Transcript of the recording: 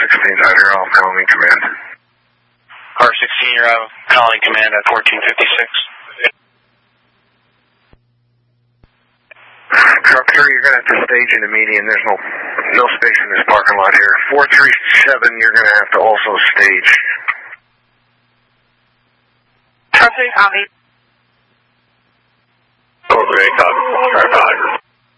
16, Tiger, I'll calling in command. Car 16, you're calling command at 1456. Truck 3, you're going to have to stage in the median. There's no space in this parking lot here. 437, you're going to have to also stage. Truck 3, copy.